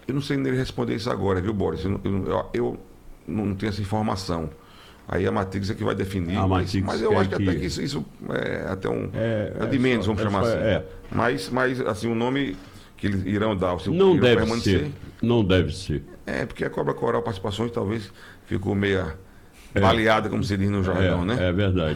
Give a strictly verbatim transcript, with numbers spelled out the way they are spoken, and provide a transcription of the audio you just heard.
Eu não sei nem responder isso agora, viu, Boris? Eu, eu, eu, eu não tenho essa informação. Aí a Matrix é que vai definir, A mas, Matrix mas eu quer acho que, que- até que isso, isso é até um. É, É, de é menos, só- vamos é chamar só- assim. é. Mas, mas, assim, o nome que eles irão dar, o seu Não irão deve permanecer. ser. Não deve ser. É, porque a Cobra Coral Participações talvez ficou meia baleada, como se diz no jargão, É, né? é verdade.